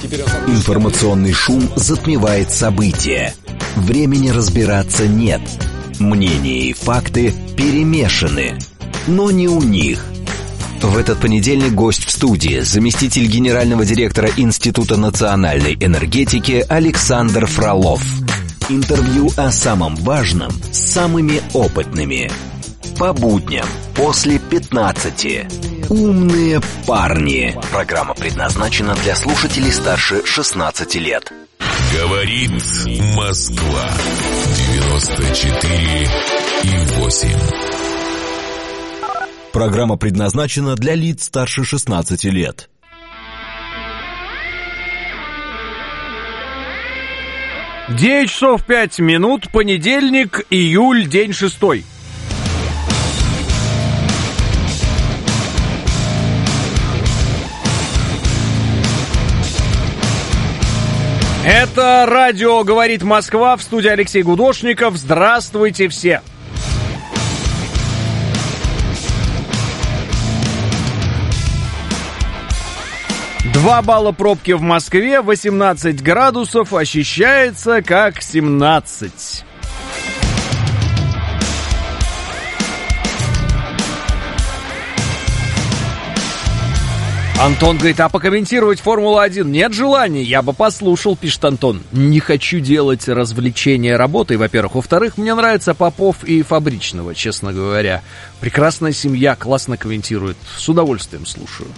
Информационный шум затмевает события. Времени разбираться нет. Мнения и факты перемешаны. Но не у них. В этот понедельник гость в студии, заместитель генерального директора Института национальной энергетики Александр Фролов. Интервью о самом важном с самыми опытными. По будням после 15. Умные парни. Программа предназначена для слушателей старше 16 лет. Говорит Москва. 94,8. Программа предназначена для лиц старше 16 лет. Девять часов 5 минут, понедельник, июль, день 6. Это радио «Говорит Москва», в студии Алексей Гудошников. Здравствуйте все! Два балла пробки в Москве, 18 градусов, ощущается как 17. Антон говорит, а покомментировать Формулу-1 нет желания? Я бы послушал, пишет Антон. Не хочу делать развлечения работой, во-первых. Во-вторых, мне нравится Попов и Фабричного, честно говоря. Прекрасная семья, классно комментирует. С удовольствием слушаю.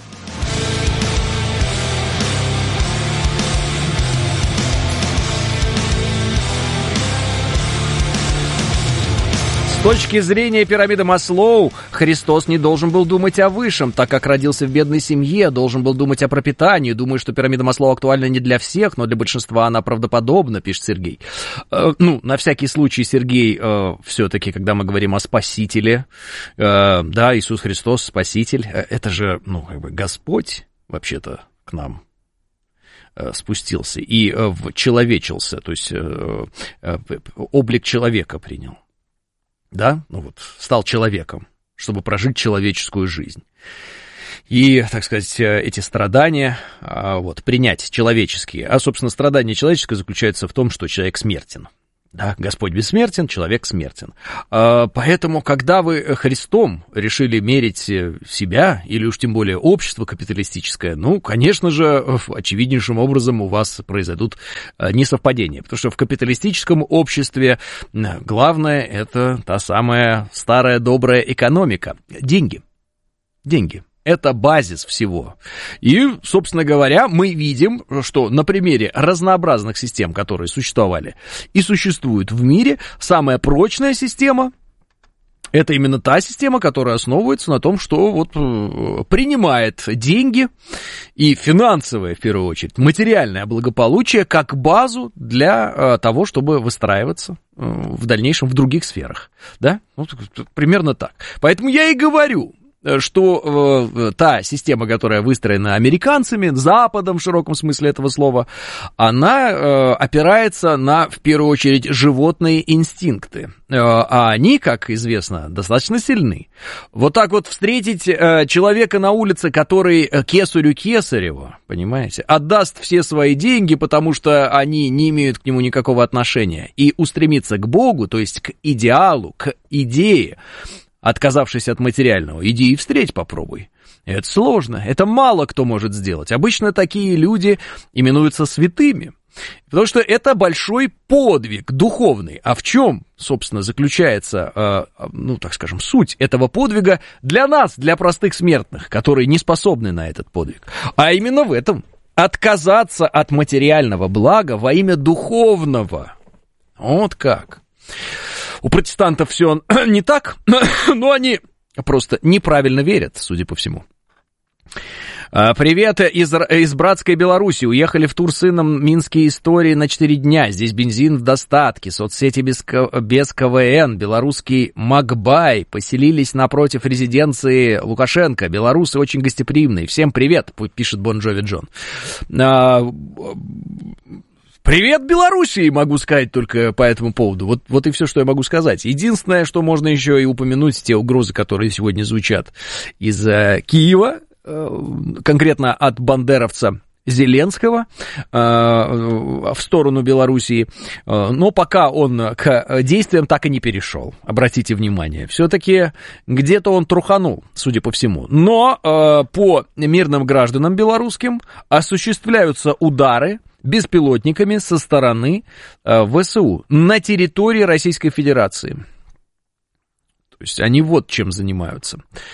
С точки зрения пирамиды Маслоу, Христос не должен был думать о высшем, так как родился в бедной семье, должен был думать о пропитании. Думаю, что пирамида Маслоу актуальна не для всех, но для большинства она правдоподобна, пишет Сергей. На всякий случай, Сергей, все-таки, когда мы говорим о Спасителе, да, Иисус Христос, Спаситель, это же, Господь, вообще-то, к нам спустился и человечился, то есть облик человека принял. Да, стал человеком, чтобы прожить человеческую жизнь. И, так сказать, эти страдания, принять человеческие. А, собственно, страдание человеческое заключается в том, что человек смертен. Да, Господь бессмертен, человек смертен. Поэтому, когда вы Христом решили мерить себя, или уж тем более общество капиталистическое, конечно же, очевиднейшим образом у вас произойдут несовпадения. Потому что в капиталистическом обществе главное — это та самая старая добрая экономика. Деньги. Это базис всего. И, собственно говоря, мы видим, что на примере разнообразных систем, которые существовали и существуют в мире, самая прочная система — это именно та система, которая основывается на том, что принимает деньги и финансовое, в первую очередь, материальное благополучие как базу для того, чтобы выстраиваться в дальнейшем в других сферах. Да? Примерно так. Поэтому я и говорю, что та система, которая выстроена американцами, Западом в широком смысле этого слова, она опирается на, в первую очередь, животные инстинкты. А они, как известно, достаточно сильны. Вот так встретить человека на улице, который кесарю кесарева, понимаете, отдаст все свои деньги, потому что они не имеют к нему никакого отношения, и устремиться к Богу, то есть к идеалу, к идее, отказавшись от материального, иди и встреть попробуй. Это сложно, это мало кто может сделать. Обычно такие люди именуются святыми, потому что это большой подвиг духовный. А в чем, собственно, заключается, так скажем, суть этого подвига для нас, для простых смертных, которые не способны на этот подвиг? А именно в этом: отказаться от материального блага во имя духовного. Вот как. У протестантов все не так, но они просто неправильно верят, судя по всему. Привет из братской Беларуси. Уехали в тур с сыном. Минские истории на 4 дня. Здесь бензин в достатке. Соцсети без КВН. Белорусский Макбай. Поселились напротив резиденции Лукашенко. Белорусы очень гостеприимные. Всем привет, пишет Бон Джови Джон. Привет Белоруссии, могу сказать только по этому поводу. Вот и все, что я могу сказать. Единственное, что можно еще и упомянуть, те угрозы, которые сегодня звучат из Киева, конкретно от бандеровца Зеленского в сторону Белоруссии, но пока он к действиям так и не перешел. Обратите внимание, все-таки где-то он труханул, судя по всему. Но по мирным гражданам белорусским осуществляются удары беспилотниками со стороны ВСУ на территории Российской Федерации. То есть они вот чем занимаются.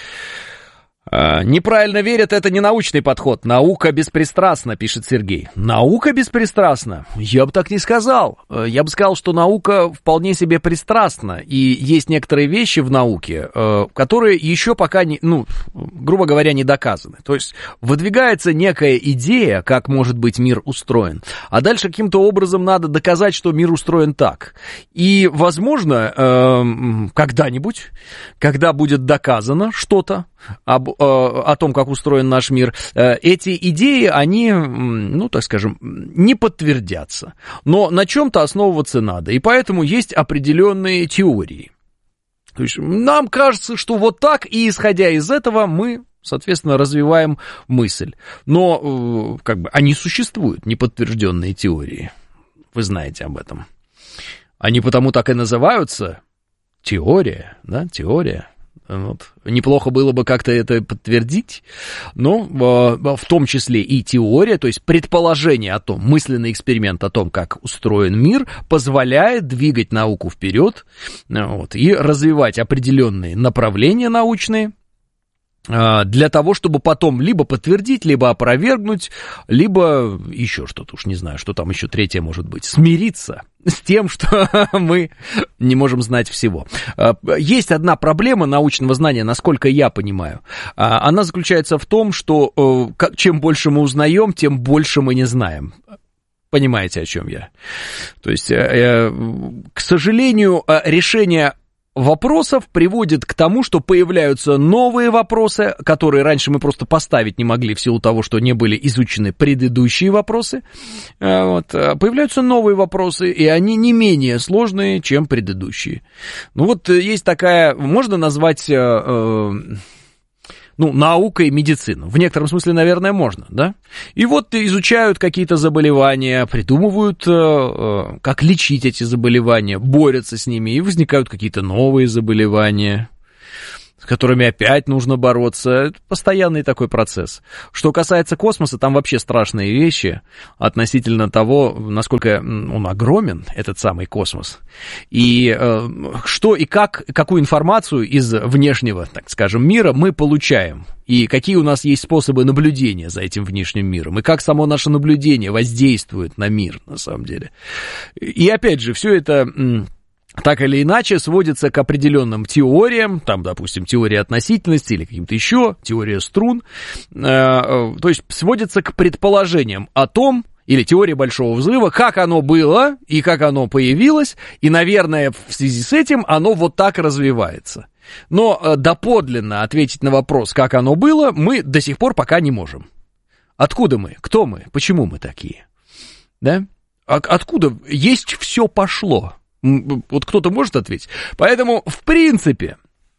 Неправильно верят, это не научный подход. Наука беспристрастна, пишет Сергей. Наука беспристрастна? Я бы так не сказал. Я бы сказал, что наука вполне себе пристрастна. И есть некоторые вещи в науке, которые еще пока, не, грубо говоря, не доказаны. То есть выдвигается некая идея, как может быть мир устроен. А дальше каким-то образом надо доказать, что мир устроен так. И, возможно, когда-нибудь, когда будет доказано что-то, о том, как устроен наш мир, эти идеи, они, так скажем, не подтвердятся. Но на чем-то основываться надо, и поэтому есть определенные теории. То есть нам кажется, что вот так, и исходя из этого мы, соответственно, развиваем мысль. Но они существуют, неподтвержденные теории. Вы знаете об этом. Они потому так и называются теория, да, теория. Вот. Неплохо было бы как-то это подтвердить, но в том числе и теория, то есть предположение о том, мысленный эксперимент о том, как устроен мир, позволяет двигать науку вперед, и развивать определенные направления научные, для того, чтобы потом либо подтвердить, либо опровергнуть, либо еще что-то, уж не знаю, что там еще третье может быть, смириться с тем, что мы не можем знать всего. Есть одна проблема научного знания, насколько я понимаю. Она заключается в том, что чем больше мы узнаем, тем больше мы не знаем. Понимаете, о чем я? То есть, к сожалению, решение вопросов приводит к тому, что появляются новые вопросы, которые раньше мы просто поставить не могли в силу того, что не были изучены предыдущие вопросы. Появляются новые вопросы, и они не менее сложные, чем предыдущие. Есть такая, можно назвать наукой медицину. В некотором смысле, наверное, можно, да? И изучают какие-то заболевания, придумывают, как лечить эти заболевания, борются с ними, и возникают какие-то новые заболевания, с которыми опять нужно бороться. Это постоянный такой процесс. Что касается космоса, там вообще страшные вещи относительно того, насколько он огромен, этот самый космос, и что и какую информацию из внешнего, так скажем, мира мы получаем, и какие у нас есть способы наблюдения за этим внешним миром, и как само наше наблюдение воздействует на мир, на самом деле. И опять же, все это так или иначе сводится к определенным теориям, там, допустим, теория относительности или каким-то еще, теория струн, то есть сводится к предположениям о том, или теория Большого Взрыва, как оно было и как оно появилось, и, наверное, в связи с этим оно вот так развивается. Но доподлинно ответить на вопрос, как оно было, мы до сих пор пока не можем. Откуда мы? Кто мы? Почему мы такие? Да? Откуда? Есть все пошло. Вот кто-то может ответить? Поэтому, в принципе,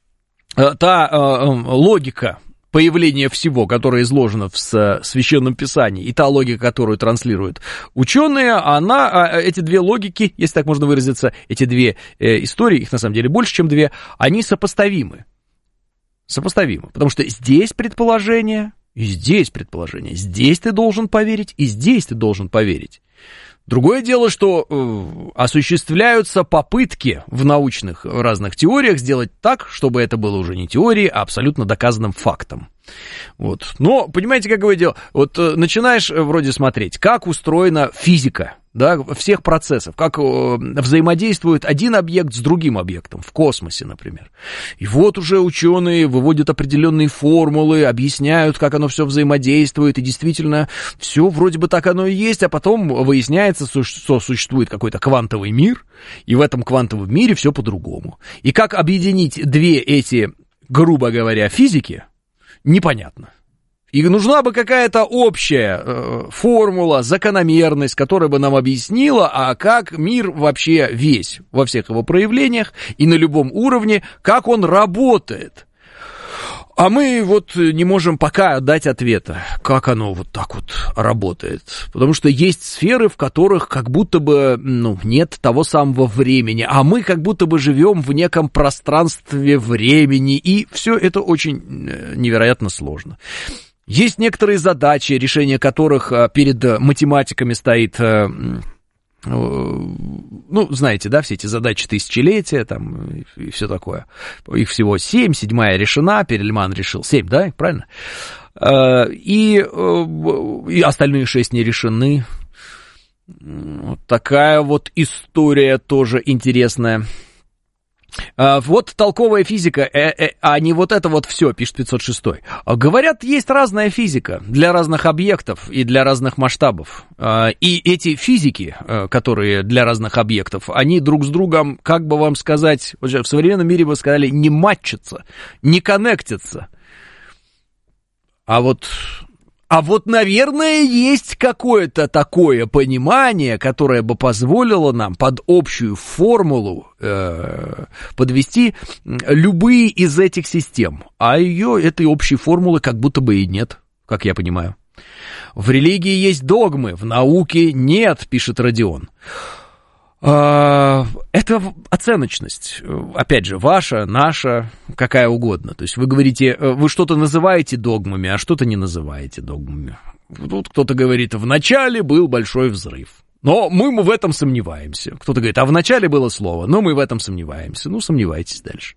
та логика появления всего, которая изложена в Священном Писании, и та логика, которую транслируют ученые, эти две логики, если так можно выразиться, эти две истории, их на самом деле больше, чем две, они сопоставимы. Сопоставимы, потому что здесь предположение, и здесь предположение, здесь ты должен поверить, и здесь ты должен поверить. Другое дело, что осуществляются попытки в научных разных теориях сделать так, чтобы это было уже не теорией, а абсолютно доказанным фактом. Но, понимаете, какое дело? Начинаешь вроде смотреть, как устроена физика, да, всех процессов, как взаимодействует один объект с другим объектом, в космосе, например. И уже ученые выводят определенные формулы, объясняют, как оно все взаимодействует, и действительно, все вроде бы так оно и есть, а потом выясняется, что существует какой-то квантовый мир, и в этом квантовом мире все по-другому. И как объединить две эти, грубо говоря, физики, непонятно. И нужна бы какая-то общая формула, закономерность, которая бы нам объяснила, как мир вообще весь, во всех его проявлениях и на любом уровне, как он работает. А мы вот не можем пока дать ответа, как оно вот так вот работает. Потому что есть сферы, в которых как будто бы, нет того самого времени, а мы как будто бы живем в неком пространстве времени, и все это очень невероятно сложно. Есть некоторые задачи, решение которых перед математиками стоит... знаете, да, все эти задачи тысячелетия, там, и все такое. Их всего 7, 7-я решена, Перельман решил 7, да, правильно? И остальные 6 не решены. Вот такая вот история тоже интересная. Вот толковая физика, а не вот это вот все, пишет 506. Говорят, есть разная физика для разных объектов и для разных масштабов. И эти физики, которые для разных объектов, они друг с другом, как бы вам сказать, в современном мире бы сказали, не матчатся, не коннектятся. А вот, наверное, есть какое-то такое понимание, которое бы позволило нам под общую формулу подвести любые из этих систем. А этой общей формулы как будто бы и нет, как я понимаю. В религии есть догмы, в науке нет, пишет Родион. Это оценочность, опять же, ваша, наша, какая угодно. То есть вы говорите, вы что-то называете догмами, а что-то не называете догмами. Тут кто-то говорит, в начале был большой взрыв, но мы в этом сомневаемся. Кто-то говорит, а в начале было слово, но мы в этом сомневаемся. Сомневайтесь дальше.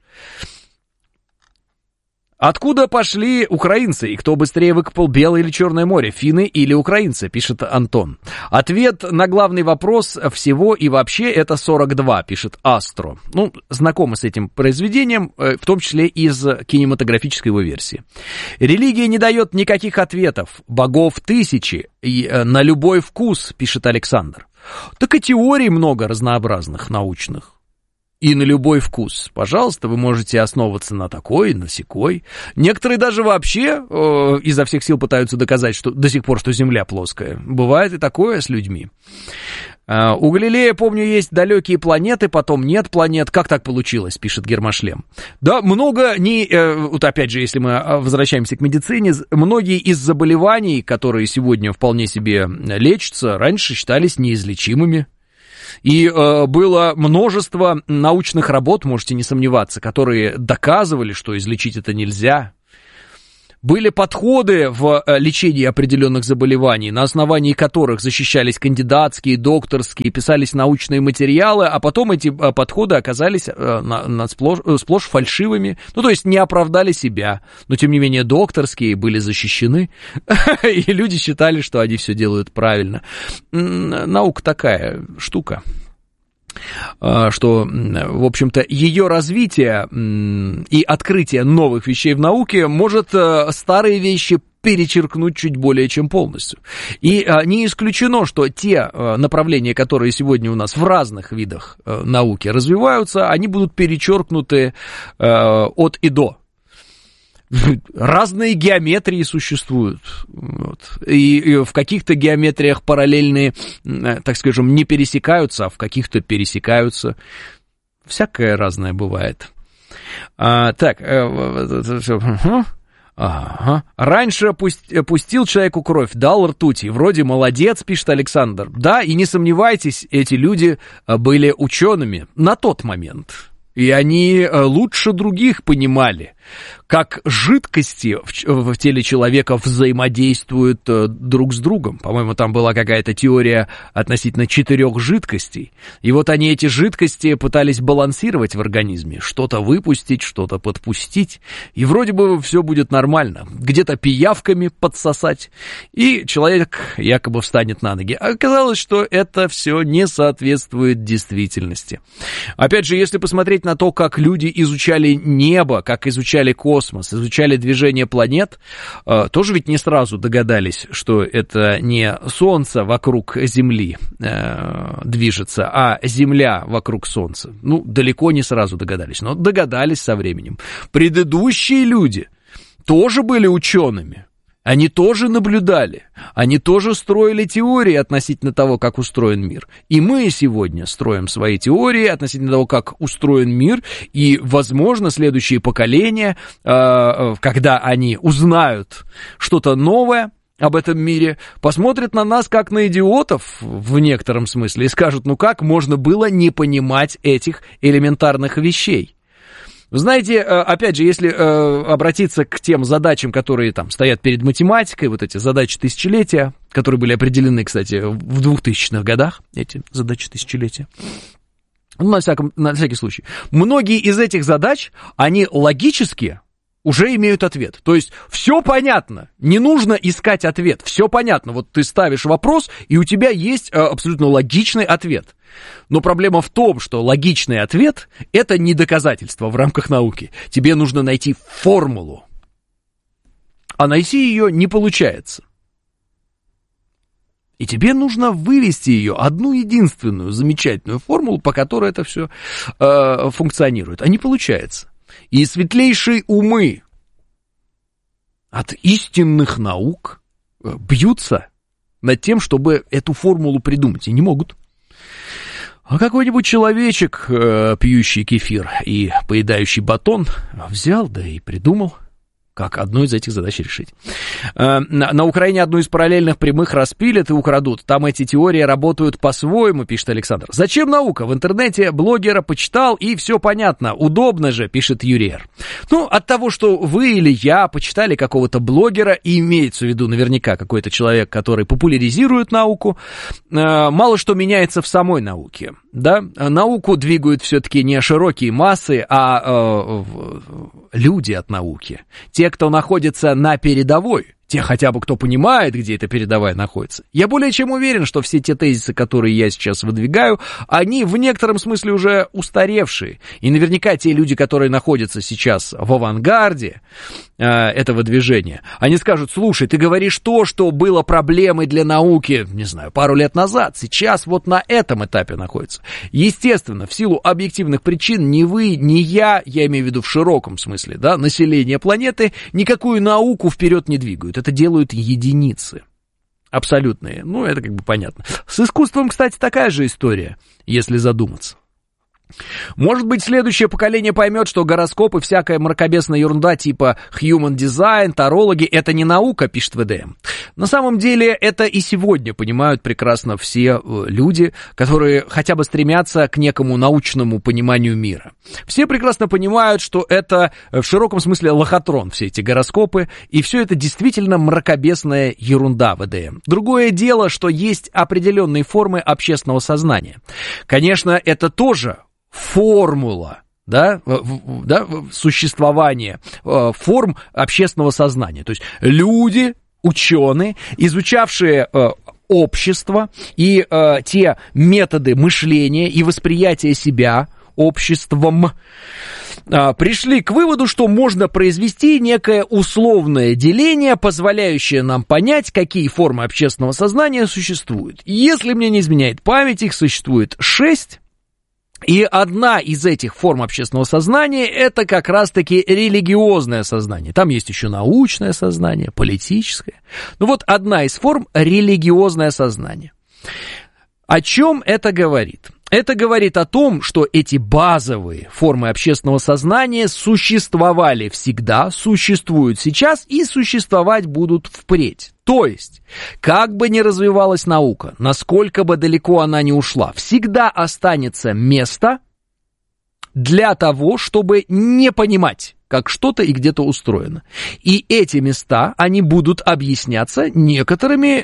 Откуда пошли украинцы, и кто быстрее выкопал Белое или Черное море, финны или украинцы, пишет Антон. Ответ на главный вопрос всего и вообще это 42, пишет Астро. Знакомы с этим произведением, в том числе из кинематографической его версии. Религия не дает никаких ответов, богов тысячи, и на любой вкус, пишет Александр. Так и теорий много разнообразных, научных. И на любой вкус. Пожалуйста, вы можете основываться на такой, на сякой. Некоторые даже вообще изо всех сил пытаются доказать, что до сих пор, что Земля плоская. Бывает и такое с людьми. У Галилея, помню, есть далекие планеты, потом нет планет. Как так получилось, пишет Гермошлем. Да, много, вот опять же, если мы возвращаемся к медицине, многие из заболеваний, которые сегодня вполне себе лечатся, раньше считались неизлечимыми. И было множество научных работ, можете не сомневаться, которые доказывали, что излечить это нельзя. Были подходы в лечении определенных заболеваний, на основании которых защищались кандидатские, докторские, писались научные материалы, а потом эти подходы оказались сплошь фальшивыми, то есть не оправдали себя, но тем не менее докторские были защищены, и люди считали, что они все делают правильно. Наука такая штука, что, в общем-то, ее развитие и открытие новых вещей в науке может старые вещи перечеркнуть чуть более чем полностью. И не исключено, что те направления, которые сегодня у нас в разных видах науки развиваются, они будут перечеркнуты от и до. Разные геометрии существуют, и в каких-то геометриях параллельные, так скажем, не пересекаются, а в каких-то пересекаются. Всякое разное бывает. Раньше пустил человеку кровь, дал ртути. Вроде молодец, пишет Александр. Да, и не сомневайтесь, эти люди были учеными на тот момент. И они лучше других понимали, как жидкости в теле человека взаимодействуют друг с другом. По-моему, там была какая-то теория относительно 4 жидкостей. И вот они эти жидкости пытались балансировать в организме. Что-то выпустить, что-то подпустить. И вроде бы все будет нормально. Где-то пиявками подсосать. И человек якобы встанет на ноги. Оказалось, что это все не соответствует действительности. Опять же, если посмотреть на то, как люди изучали небо, как изучали космос, изучали движение планет, тоже ведь не сразу догадались, что это не Солнце вокруг Земли движется, а Земля вокруг Солнца. Далеко не сразу догадались, но догадались со временем. Предыдущие люди тоже были учеными. Они тоже наблюдали, они тоже строили теории относительно того, как устроен мир. И мы сегодня строим свои теории относительно того, как устроен мир, и, возможно, следующие поколения, когда они узнают что-то новое об этом мире, посмотрят на нас как на идиотов в некотором смысле и скажут, ну как можно было не понимать этих элементарных вещей. Вы знаете, опять же, если обратиться к тем задачам, которые там стоят перед математикой, вот эти задачи тысячелетия, которые были определены, кстати, в 2000-х годах, эти задачи тысячелетия, ну, на всякий случай, многие из этих задач, они логически уже имеют ответ. То есть все понятно, не нужно искать ответ, все понятно. Вот ты ставишь вопрос, и у тебя есть абсолютно логичный ответ. Но проблема в том, что логичный ответ – это не доказательство в рамках науки. Тебе нужно найти формулу, а найти ее не получается. И тебе нужно вывести ее, одну единственную замечательную формулу, по которой это все функционирует. А не получается. И светлейшие умы от истинных наук бьются над тем, чтобы эту формулу придумать, и не могут. А какой-нибудь человечек, пьющий кефир и поедающий батон, взял, да и придумал, как одну из этих задач решить. На Украине одну из параллельных прямых распилят и украдут. Там эти теории работают по-своему, пишет Александр. Зачем наука? В интернете блогера почитал, и все понятно. Удобно же, пишет Юриер. Ну, от того, что вы или я почитали какого-то блогера, и имеется в виду наверняка какой-то человек, который популяризирует науку, мало что меняется в самой науке. Да? Науку двигают все-таки не широкие массы, а люди от науки. Те, кто находится на передовой, те хотя бы, кто понимает, где эта передовая находится. Я более чем уверен, что все те тезисы, которые я сейчас выдвигаю, они в некотором смысле уже устаревшие. И наверняка те люди, которые находятся сейчас в авангарде этого движения, они скажут, слушай, ты говоришь то, что было проблемой для науки, не знаю, пару лет назад, сейчас вот на этом этапе находится. Естественно, в силу объективных причин ни вы, ни я имею в виду в широком смысле, да, население планеты, никакую науку вперед не двигают. Это делают единицы. Абсолютные. Ну, это как бы понятно. С искусством, кстати, такая же история, если задуматься. Может быть, следующее поколение поймет, что гороскопы, всякая мракобесная ерунда типа human design, тарологи — это не наука, пишет ВДМ. На самом деле, это и сегодня понимают прекрасно все люди, которые хотя бы стремятся к некому научному пониманию мира. Все прекрасно понимают, что это в широком смысле лохотрон, все эти гороскопы, и все это действительно мракобесная ерунда ВДМ. Другое дело, что есть определенные формы общественного сознания. Конечно, это тоже формула, да, существования форм общественного сознания. То есть люди, ученые, изучавшие общество и те методы мышления и восприятия себя обществом, пришли к выводу, что можно произвести некое условное деление, позволяющее нам понять, какие формы общественного сознания существуют. И если мне не изменяет память, их существует 6. И одна из этих форм общественного сознания — это как раз-таки религиозное сознание. Там есть еще научное сознание, политическое. Ну вот одна из форм — религиозное сознание. О чем это говорит? Это говорит о том, что эти базовые формы общественного сознания существовали всегда, существуют сейчас и существовать будут впредь. То есть, как бы ни развивалась наука, насколько бы далеко она ни ушла, всегда останется место для того, чтобы не понимать, как что-то и где-то устроено. И эти места, они будут объясняться некоторыми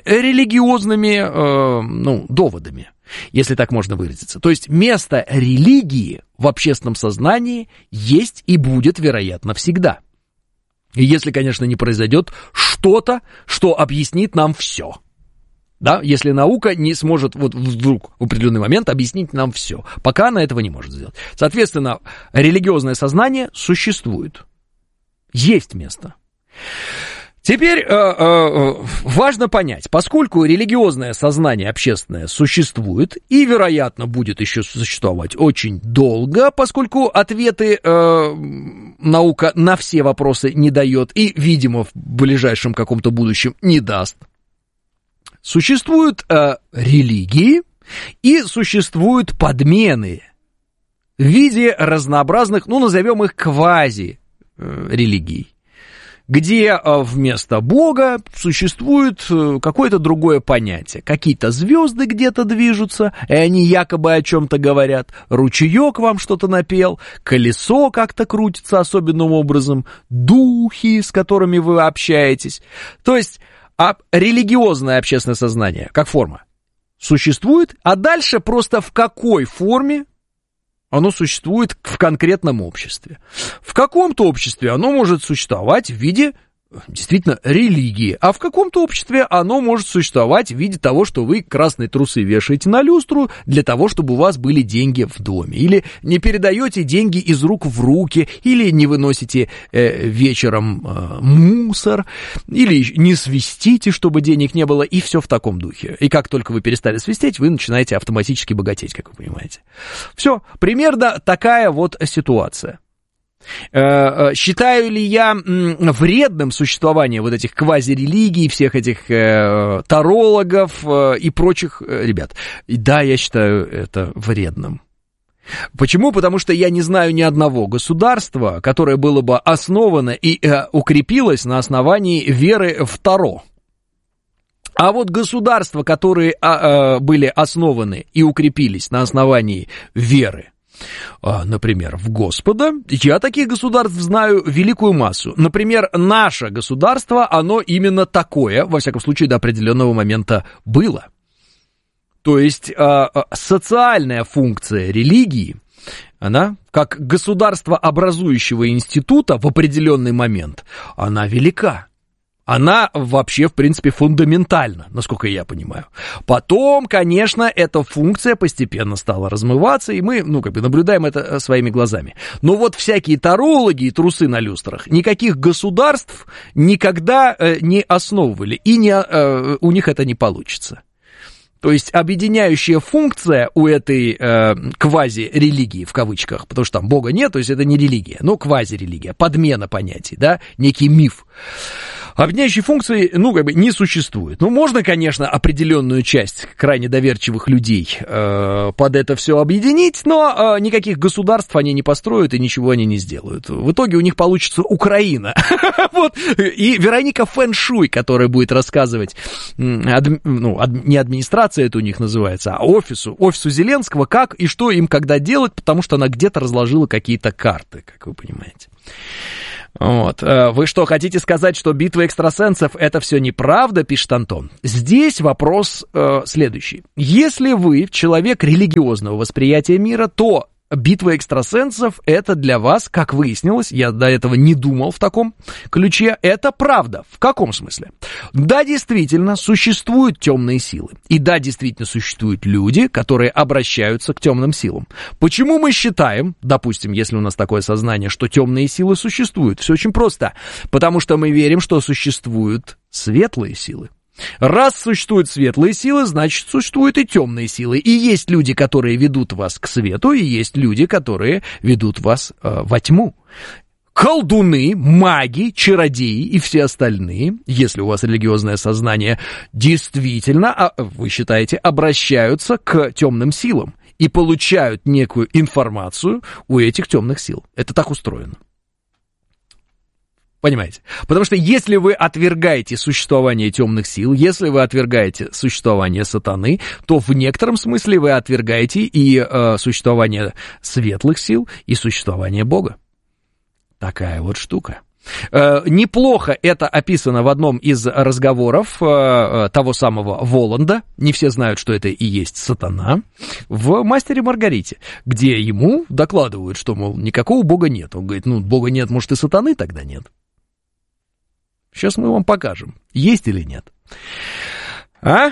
религиозными, доводами, если так можно выразиться. То есть место религии в общественном сознании есть и будет, вероятно, всегда. И если, конечно, не произойдет что-то, что объяснит нам все. Да, если наука не сможет вот вдруг в определенный момент объяснить нам все. Пока она этого не может сделать. Соответственно, религиозное сознание существует. Есть место. Теперь важно понять, поскольку религиозное сознание общественное существует и, вероятно, будет еще существовать очень долго, поскольку ответы наука на все вопросы не дает и, видимо, в ближайшем каком-то будущем не даст. Существуют религии и существуют подмены в виде разнообразных, ну, назовем их квази-религий, где вместо Бога существует какое-то другое понятие. Какие-то звезды где-то движутся, и они якобы о чем-то говорят. Ручеек вам что-то напел, колесо как-то крутится особенным образом, духи, с которыми вы общаетесь. То есть религиозное общественное сознание, как форма, существует, а дальше просто в какой форме оно существует в конкретном обществе. В каком-то обществе оно может существовать в виде, действительно, религии, а в каком-то обществе оно может существовать в виде того, что вы красные трусы вешаете на люстру для того, чтобы у вас были деньги в доме, или не передаете деньги из рук в руки, или не выносите вечером мусор, или не свистите, чтобы денег не было, и все в таком духе. И как только вы перестали свистеть, вы начинаете автоматически богатеть, как вы понимаете. Все, примерно такая вот ситуация. Считаю ли я вредным существование вот этих квазирелигий, всех этих тарологов и прочих ребят? Да, я считаю это вредным. Почему? Потому что я не знаю ни одного государства, которое было бы основано и укрепилось на основании веры в Таро. А вот государства, которые были основаны и укрепились на основании веры, например, в Господа, я таких государств знаю великую массу. Например, наше государство, оно именно такое, во всяком случае, до определенного момента было. То есть социальная функция религии, она, как государствообразующего института в определенный момент, она велика. Она вообще, в принципе, фундаментальна, насколько я понимаю. Потом, конечно, эта функция постепенно стала размываться, и мы, наблюдаем это своими глазами. Но вот всякие тарологи и трусы на люстрах никаких государств никогда не основывали, и у них это не получится. То есть объединяющая функция у этой квази-религии, в кавычках, потому что там Бога нет, то есть это не религия, но квази-религия, подмена понятий, да, некий миф. Объединяющей функции, не существует. Можно, конечно, определенную часть крайне доверчивых людей под это все объединить, но никаких государств они не построят и ничего они не сделают. В итоге у них получится Украина. И Вероника Фэн-Шуй, которая будет рассказывать, не администрация это у них называется, а офису Зеленского, как и что им когда делать, потому что она где-то разложила какие-то карты, как вы понимаете. Вот. Вы что, хотите сказать, что битва экстрасенсов это все неправда, пишет Антон? Здесь вопрос следующий. Если вы человек религиозного восприятия мира, то битва экстрасенсов это для вас, как выяснилось, я до этого не думал в таком ключе, это правда. В каком смысле? Да, действительно, существуют темные силы. И да, действительно, существуют люди, которые обращаются к темным силам. Почему мы считаем, допустим, если у нас такое сознание, что темные силы существуют? Все очень просто. Потому что мы верим, что существуют светлые силы. Раз существуют светлые силы, значит, существуют и темные силы. И есть люди, которые ведут вас к свету, и есть люди, которые ведут вас во тьму. Колдуны, маги, чародеи и все остальные, если у вас религиозное сознание, действительно, вы считаете, обращаются к темным силам и получают некую информацию у этих темных сил. Это так устроено. Понимаете? Потому что если вы отвергаете существование темных сил, если вы отвергаете существование сатаны, то в некотором смысле вы отвергаете и существование светлых сил, и существование Бога. Такая вот штука. Неплохо это описано в одном из разговоров того самого Воланда. Не все знают, что это и есть сатана. В «Мастере и Маргарите», где ему докладывают, что, мол, никакого Бога нет. Он говорит, Бога нет, может, и сатаны тогда нет. Сейчас мы вам покажем, есть или нет. Я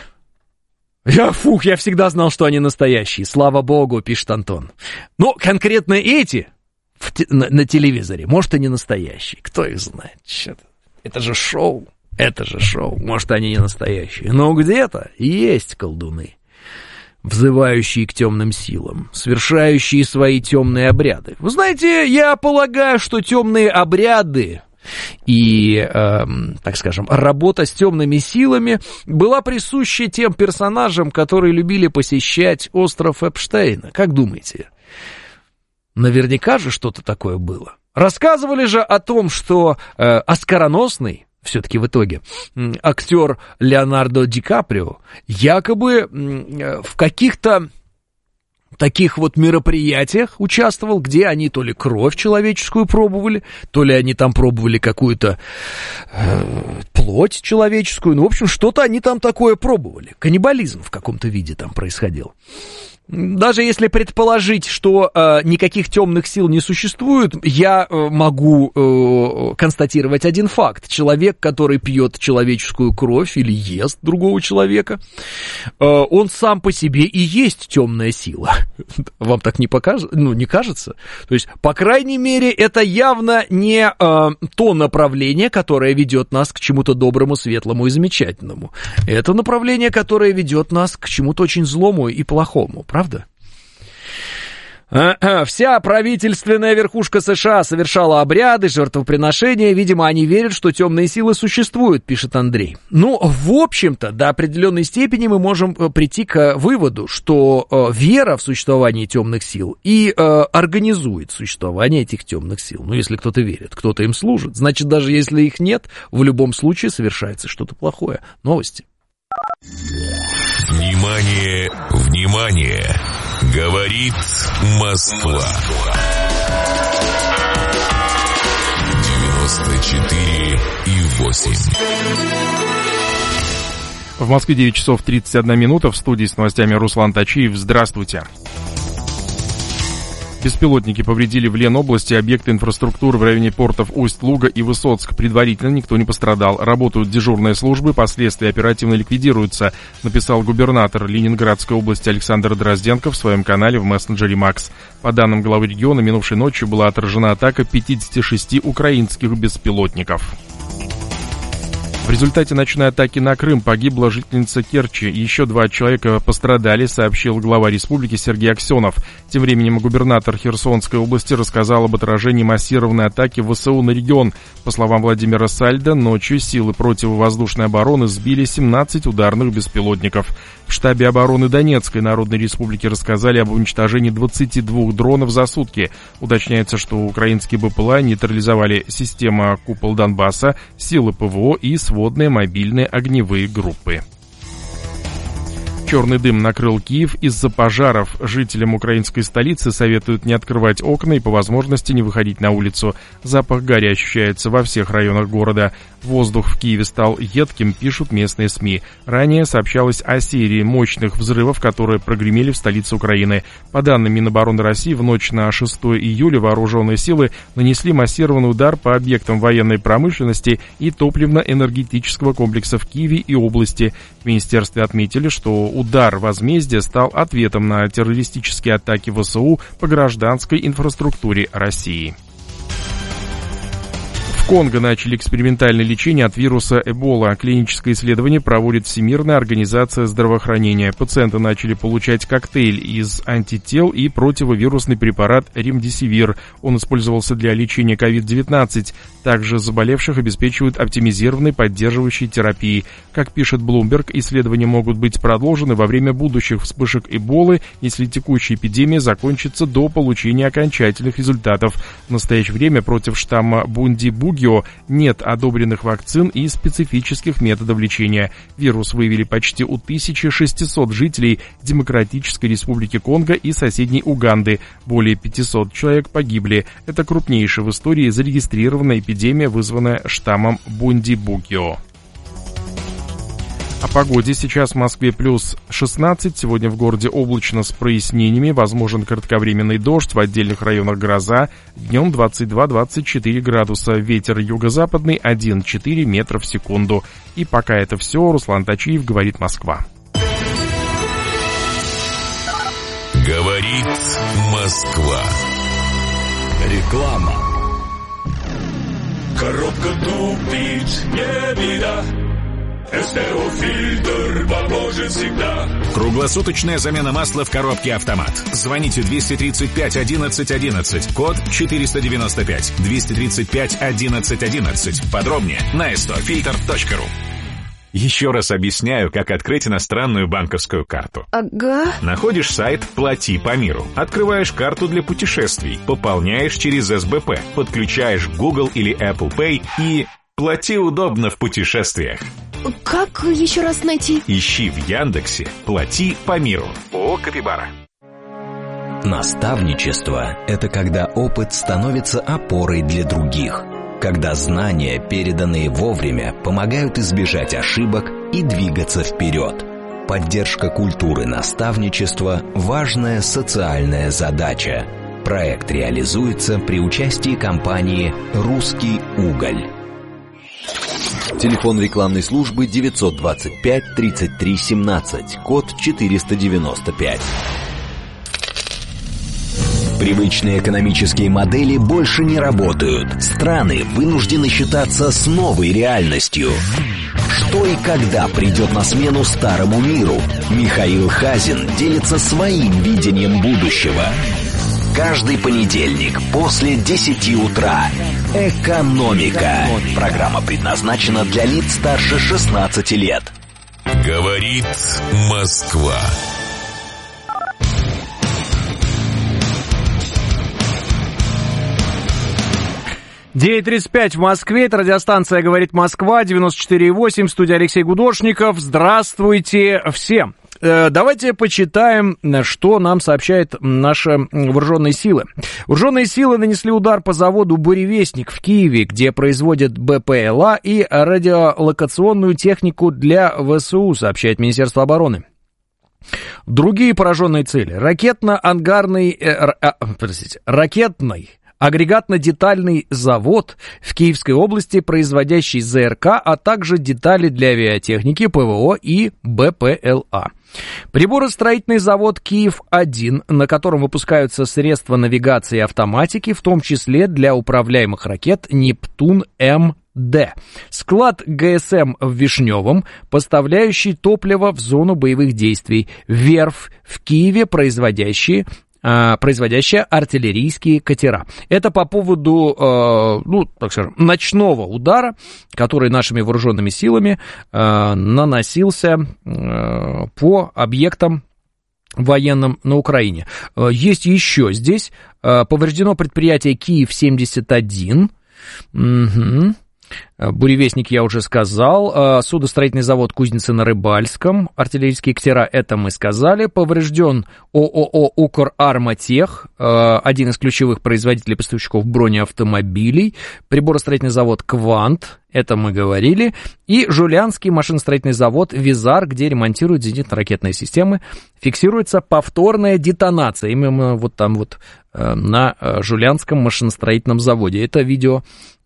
всегда знал, что они настоящие. Слава богу, пишет Антон. Но конкретно эти на телевизоре, может, и не настоящие. Кто их знает? Это же шоу. Это же шоу, может, они не настоящие, но где-то есть колдуны, взывающие к темным силам, совершающие свои темные обряды. Вы знаете, я полагаю, что темные обряды и, так скажем, работа с темными силами была присуща тем персонажам, которые любили посещать остров Эпштейна. Как думаете? Наверняка же что-то такое было. Рассказывали же о том, что оскароносный, все-таки в итоге, актер Леонардо Ди Каприо якобы в каких-то таких вот мероприятиях участвовал, где они то ли кровь человеческую пробовали, то ли они там пробовали какую-то плоть человеческую. Ну, в общем, что-то они там такое пробовали. Каннибализм в каком-то виде там происходил. Даже если предположить, что никаких темных сил не существует, я могу констатировать один факт. Человек, который пьет человеческую кровь или ест другого человека, он сам по себе и есть темная сила. Вам так не кажется? То есть, по крайней мере, это явно не то направление, которое ведет нас к чему-то доброму, светлому и замечательному. Это направление, которое ведет нас к чему-то очень злому и плохому. Правда? Вся правительственная верхушка США совершала обряды, жертвоприношения. Видимо, они верят, что темные силы существуют, пишет Андрей. Ну, в общем-то, до определенной степени мы можем прийти к выводу, что вера в существование темных сил и организует существование этих темных сил. Ну, если кто-то верит, кто-то им служит. Значит, даже если их нет, в любом случае совершается что-то плохое. Новости. Внимание, внимание! Говорит Москва. 94,8. В Москве 9 часов 31 минута. В студии с новостями Руслан Тачиев. Здравствуйте. Беспилотники повредили в Ленобласти объекты инфраструктуры в районе портов Усть-Луга и Высоцк. Предварительно никто не пострадал. Работают дежурные службы, последствия оперативно ликвидируются, написал губернатор Ленинградской области Александр Дрозденко в своем канале в мессенджере Макс. По данным главы региона, минувшей ночью была отражена атака 56 украинских беспилотников. В результате ночной атаки на Крым погибла жительница Керчи. Еще 2 человека пострадали, сообщил глава республики Сергей Аксенов. Тем временем губернатор Херсонской области рассказал об отражении массированной атаки ВСУ на регион. По словам Владимира Сальда, ночью силы противовоздушной обороны сбили 17 ударных беспилотников. В штабе обороны Донецкой Народной Республики рассказали об уничтожении 22 дронов за сутки. Уточняется, что украинские БПЛА нейтрализовали система «Купол Донбасса», силы ПВО и сводные мобильные огневые группы. Черный дым накрыл Киев из-за пожаров. Жителям украинской столицы советуют не открывать окна и по возможности не выходить на улицу. Запах гари ощущается во всех районах города. Воздух в Киеве стал едким, пишут местные СМИ. Ранее сообщалось о серии мощных взрывов, которые прогремели в столице Украины. По данным Минобороны России, в ночь на 6 июля вооруженные силы нанесли массированный удар по объектам военной промышленности и топливно-энергетического комплекса в Киеве и области. В министерстве отметили, что удар возмездия стал ответом на террористические атаки ВСУ по гражданской инфраструктуре России. В Конго начали экспериментальное лечение от вируса Эбола. Клиническое исследование проводит Всемирная организация здравоохранения. Пациенты начали получать коктейль из антител и противовирусный препарат ремдесивир. Он использовался для лечения COVID-19. Также заболевших обеспечивают оптимизированной поддерживающей терапией. Как пишет Bloomberg, исследования могут быть продолжены во время будущих вспышек Эболы, если текущая эпидемия закончится до получения окончательных результатов. В настоящее время против штамма Бундибугио нет одобренных вакцин и специфических методов лечения. Вирус выявили почти у 1600 жителей Демократической Республики Конго и соседней Уганды. Более 500 человек погибли. Это крупнейшая в истории зарегистрированная эпидемия, вызванная штаммом Бундибугио. О погоде. Сейчас в Москве плюс 16. Сегодня в городе облачно с прояснениями. Возможен кратковременный дождь. В отдельных районах гроза. Днем 22-24 градуса. Ветер юго-западный 1,4 метра в секунду. И пока это все. Руслан Тачиев, говорит Москва. Говорит Москва. Реклама. коробка тупит, не беда. СТО-фильтр поможет всегда. Круглосуточная замена масла в коробке «Автомат». Звоните 235 11 11, код 495. 235 11 11. Подробнее на stofilter.ru. Еще раз объясняю, как открыть иностранную банковскую карту. Ага. Находишь сайт «Плати по миру». Открываешь карту для путешествий. Пополняешь через СБП. Подключаешь Google или Apple Pay и плати удобно в путешествиях. Как еще раз найти? Ищи в Яндексе «Плати по миру». ООО «Капибара». Наставничество – это когда опыт становится опорой для других. Когда знания, переданные вовремя, помогают избежать ошибок и двигаться вперед. Поддержка культуры наставничества – важная социальная задача. Проект реализуется при участии компании «Русский уголь». Телефон рекламной службы 925 33 17, код 495. Привычные экономические модели больше не работают. Страны вынуждены считаться с новой реальностью. Что и когда придет на смену старому миру? Михаил Хазин делится своим видением будущего. Каждый понедельник после 10 утра. «Экономика». Программа предназначена для лиц старше 16 лет. Говорит Москва. 9:35 в Москве, это радиостанция «Говорит Москва», 94,8, студия Алексей Гудошников. Здравствуйте всем. Давайте почитаем, что нам сообщают наши вооруженные силы. Вооруженные силы нанесли удар по заводу «Буревестник» в Киеве, где производят БПЛА и радиолокационную технику для ВСУ, сообщает Министерство обороны. Другие пораженные цели. Ракетный агрегатно-детальный завод в Киевской области, производящий ЗРК, а также детали для авиатехники, ПВО и БПЛА. Приборостроительный завод «Киев-1», на котором выпускаются средства навигации и автоматики, в том числе для управляемых ракет «Нептун-МД». Склад ГСМ в Вишневом, поставляющий топливо в зону боевых действий. Верфь в Киеве, производящая артиллерийские катера. Это по поводу, ночного удара, который нашими вооруженными силами наносился по объектам военным на Украине. Есть еще здесь повреждено предприятие «Киев-71». Угу. Буревестник я уже сказал. Судостроительный завод «Кузницы на Рыбальском». Артиллерийские катера, это мы сказали. Поврежден ООО «Украрматех», один из ключевых производителей поставщиков бронеавтомобилей. Приборостроительный завод «Квант», это мы говорили. И Жулянский машиностроительный завод «Визар», где ремонтируют зенитно-ракетные системы. Фиксируется повторная детонация. Именно вот там вот на Жулянском машиностроительном заводе. Это видео,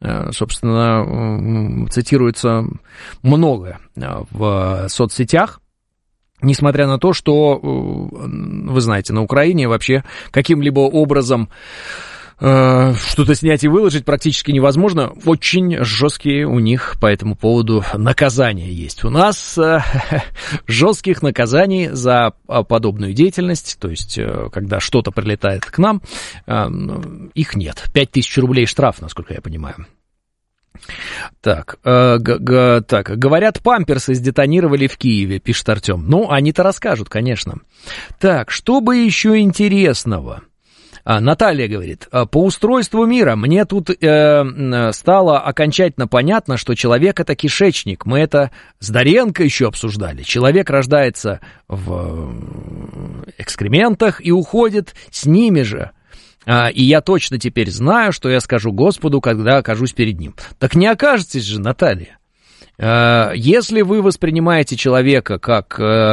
собственно, цитируется много в соцсетях. Несмотря на то, что, вы знаете, на Украине вообще каким-либо образом что-то снять и выложить практически невозможно. Очень жесткие у них по этому поводу наказания есть. У нас жестких наказаний за подобную деятельность, то есть когда что-то прилетает к нам, их нет. 5000 рублей штраф, насколько я понимаю. Так, говорят, памперсы сдетонировали в Киеве, пишет Артем. Ну, они-то расскажут, конечно. Так, что бы еще интересного? Наталья говорит, по устройству мира мне тут стало окончательно понятно, что человек — это кишечник. Мы это с Доренко еще обсуждали. Человек рождается в экскрементах и уходит с ними же. И я точно теперь знаю, что я скажу Господу, когда окажусь перед ним. Так не окажетесь же, Наталья. Если вы воспринимаете человека как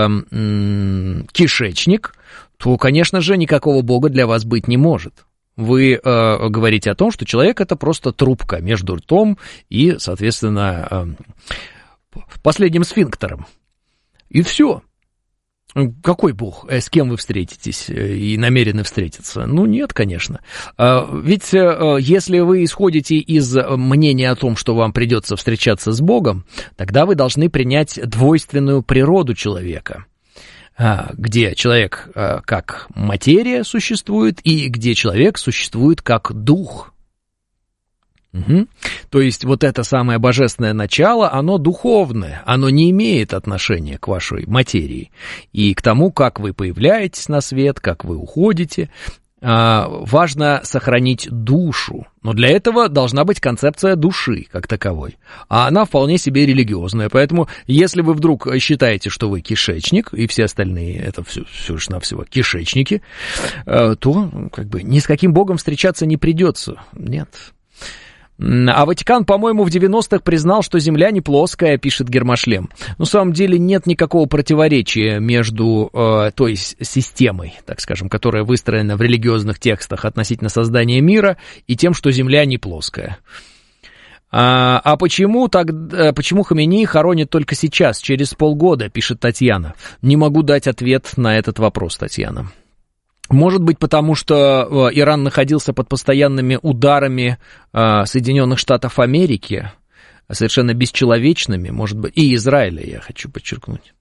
кишечник, то, конечно же, никакого Бога для вас быть не может. Вы говорите о том, что человек — это просто трубка между ртом и, соответственно, последним сфинктером. И все. Какой Бог? С кем вы встретитесь и намерены встретиться? Ну, нет, конечно. Ведь если вы исходите из мнения о том, что вам придется встречаться с Богом, тогда вы должны принять двойственную природу человека, где человек как материя существует и где человек существует как дух. Угу. То есть вот это самое божественное начало, оно духовное, оно не имеет отношения к вашей материи и к тому, как вы появляетесь на свет, как вы уходите. Важно сохранить душу, но для этого должна быть концепция души как таковой, а она вполне себе религиозная, поэтому если вы вдруг считаете, что вы кишечник, и все остальные это всего-навсего кишечники, то как бы ни с каким Богом встречаться не придется, нет. А Ватикан, по-моему, в 90-х признал, что Земля не плоская, пишет Гермошлем. На самом деле нет никакого противоречия между той системой, так скажем, которая выстроена в религиозных текстах относительно создания мира, и тем, что Земля не плоская. А почему Хаменеи хоронят только сейчас, через полгода, пишет Татьяна? Не могу дать ответ на этот вопрос, Татьяна. Может быть, потому что Иран находился под постоянными ударами Соединенных Штатов Америки, совершенно бесчеловечными, может быть, и Израиля, я хочу подчеркнуть.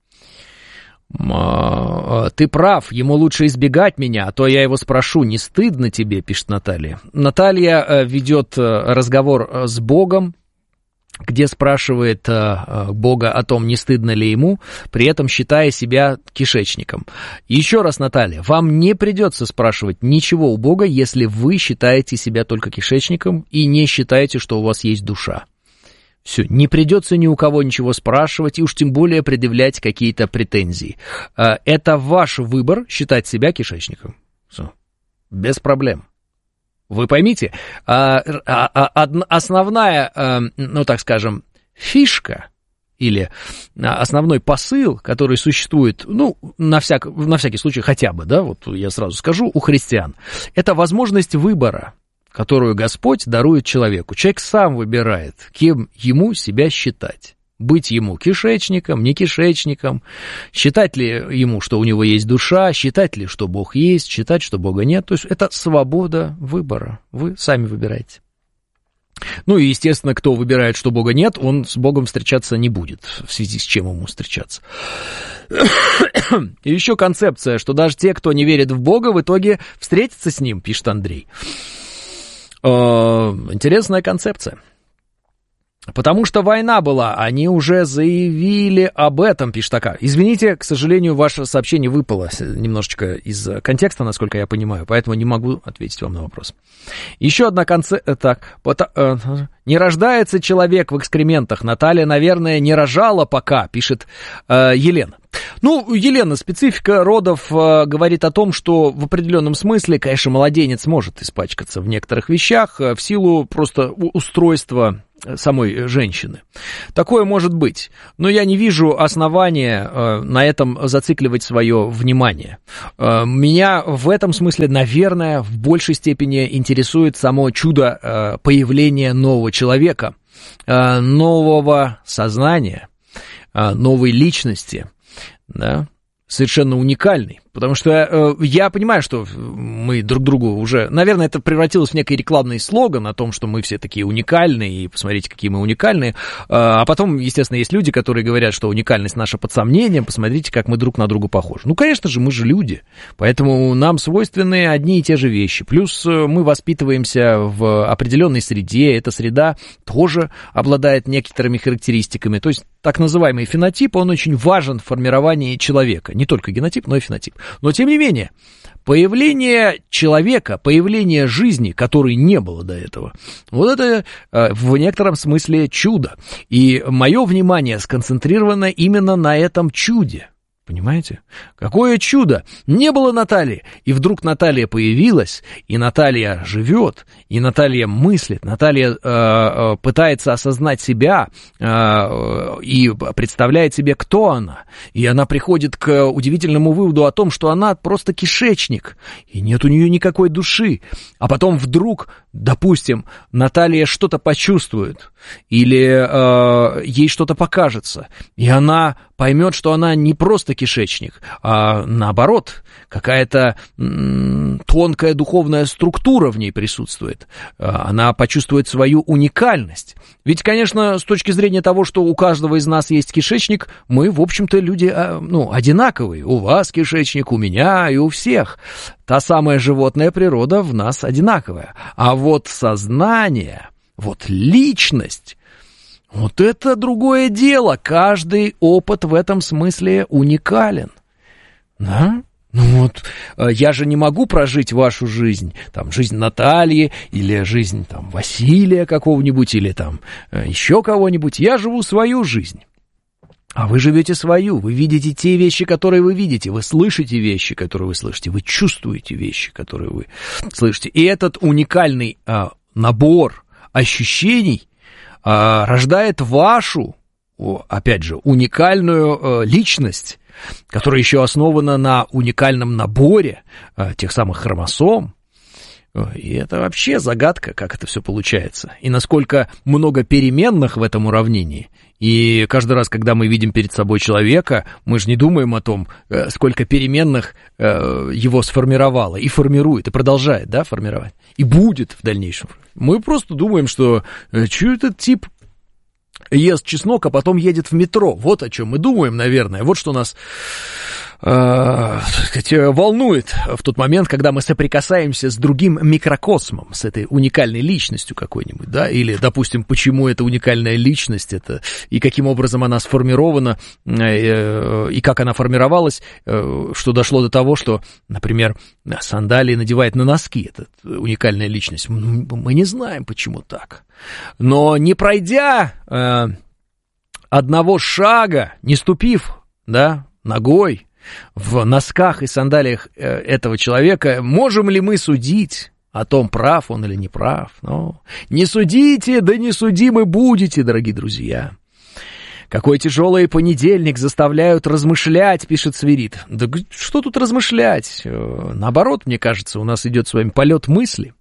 Ты прав, ему лучше избегать меня, а то я его спрошу, не стыдно тебе, пишет Наталья. Наталья ведет разговор с Богом, где спрашивает Бога о том, не стыдно ли ему, при этом считая себя кишечником. Еще раз, Наталья, вам не придется спрашивать ничего у Бога, если вы считаете себя только кишечником и не считаете, что у вас есть душа. Все, не придется ни у кого ничего спрашивать и уж тем более предъявлять какие-то претензии. Это ваш выбор считать себя кишечником. Все, без проблем. Вы поймите, основная, ну так скажем, фишка или основной посыл, который существует, ну, на всякий случай хотя бы, да, вот я сразу скажу, у христиан, это возможность выбора, которую Господь дарует человеку. Человек сам выбирает, кем ему себя считать. Быть ему кишечником, не кишечником, считать ли ему, что у него есть душа, считать ли, что Бог есть, считать, что Бога нет. То есть это свобода выбора, вы сами выбираете. Ну и, естественно, кто выбирает, что Бога нет, он с Богом встречаться не будет, в связи с чем ему встречаться. И еще концепция, что даже те, кто не верит в Бога, в итоге встретятся с ним, пишет Андрей. Интересная концепция. Потому что война была, они уже заявили об этом, пишет ТАКА. Извините, к сожалению, ваше сообщение выпало немножечко из контекста, насколько я понимаю, поэтому не могу ответить вам на вопрос. Еще одна концепция. Так, не рождается человек в экскрементах. Наталья, наверное, не рожала пока, пишет Елена. Ну, Елена, специфика родов говорит о том, что в определенном смысле, конечно, младенец может испачкаться в некоторых вещах в силу просто устройства самой женщины. Такое может быть, но я не вижу основания на этом зацикливать свое внимание. Меня в этом смысле, наверное, в большей степени интересует само чудо появления нового человека, нового сознания, новой личности, да, совершенно уникальный, потому что я понимаю, что мы друг другу уже, наверное, это превратилось в некий рекламный слоган о том, что мы все такие уникальные, и посмотрите, какие мы уникальные, а потом, естественно, есть люди, которые говорят, что уникальность наша под сомнением, посмотрите, как мы друг на друга похожи. Ну, конечно же, мы же люди, поэтому нам свойственны одни и те же вещи, плюс мы воспитываемся в определенной среде, эта среда тоже обладает некоторыми характеристиками, то есть так называемый фенотип, он очень важен в формировании человека, не только генотип, но и фенотип. Но, тем не менее, появление человека, появление жизни, которой не было до этого, вот это в некотором смысле чудо. И мое внимание сконцентрировано именно на этом чуде. Понимаете? Какое чудо! Не было Натальи, и вдруг Наталья появилась, и Наталья живет, и Наталья мыслит, Наталья пытается осознать себя и представляет себе, кто она. И она приходит к удивительному выводу о том, что она просто кишечник, и нет у нее никакой души. А потом вдруг допустим, Наталья что-то почувствует, или ей что-то покажется, и она поймет, что она не просто кишечник, а наоборот, какая-то тонкая духовная структура в ней присутствует. Она почувствует свою уникальность. Ведь, конечно, с точки зрения того, что у каждого из нас есть кишечник, мы, в общем-то, люди, одинаковые. У вас кишечник, у меня и у всех. Та самая животная природа в нас одинаковая. А вот сознание, вот личность, вот это другое дело. Каждый опыт в этом смысле уникален. Да? Я же не могу прожить вашу жизнь, жизнь Натальи, или жизнь Василия какого-нибудь, или еще кого-нибудь. Я живу свою жизнь. А вы живете свою, вы видите те вещи, которые вы видите, вы слышите вещи, которые вы слышите, вы чувствуете вещи, которые вы слышите. И этот уникальный набор ощущений рождает вашу, опять же, уникальную личность, которая еще основана на уникальном наборе тех самых хромосом. И это вообще загадка, как это все получается. И насколько много переменных в этом уравнении. И каждый раз, когда мы видим перед собой человека, мы же не думаем о том, сколько переменных его сформировало, и формирует, и продолжает, формировать, и будет в дальнейшем. Мы просто думаем, что этот тип ест чеснок, а потом едет в метро. Вот о чем мы думаем, наверное. Вот что нас волнует в тот момент, когда мы соприкасаемся с другим микрокосмом, с этой уникальной личностью какой-нибудь, или, допустим, почему эта уникальная личность, и каким образом она сформирована, и как она формировалась, что дошло до того, что, например, сандалии надевает на носки, эта уникальная личность. Мы не знаем, почему так. Но не пройдя одного шага, не ступив, ногой в носках и сандалиях этого человека, можем ли мы судить о том, прав он или не прав? Не судите, да не судимы будете, дорогие друзья. Какой тяжелый понедельник, заставляют размышлять, пишет Свирид. Да что тут размышлять? Наоборот, мне кажется, у нас идет с вами полет мысли.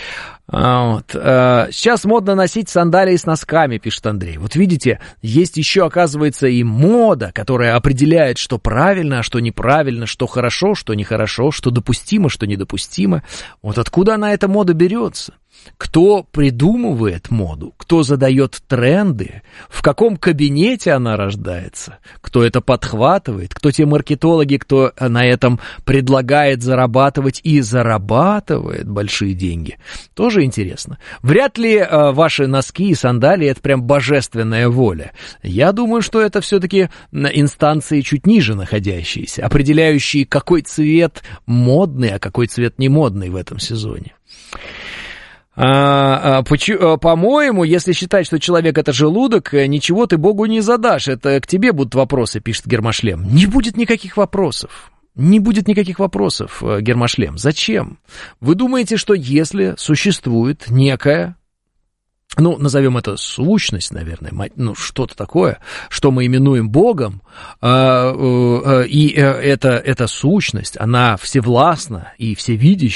Сейчас модно носить сандалии с носками, пишет Андрей. Вот видите, есть еще, оказывается, и мода, которая определяет, что правильно, а что неправильно, что хорошо, что нехорошо, что допустимо, что недопустимо. Вот откуда она, эта мода, берется? Кто придумывает моду? Кто задает тренды? В каком кабинете она рождается? Кто это подхватывает? Кто те маркетологи, кто на этом предлагает зарабатывать и зарабатывает большие деньги? Тоже интересно. Вряд ли ваши носки и сандалии — это прям божественная воля. Я думаю, что это все-таки инстанции чуть ниже находящиеся, определяющие, какой цвет модный, а какой цвет не модный в этом сезоне. По-моему, если считать, что человек — это желудок, ничего ты Богу не задашь. Это к тебе будут вопросы, пишет Гермошлем. Не будет никаких вопросов. Не будет никаких вопросов, Гермошлем. Зачем? Вы думаете, что если существует некая, назовем это сущность, наверное, что-то такое, что мы именуем Богом, и эта сущность, она всевластна и всевидящая,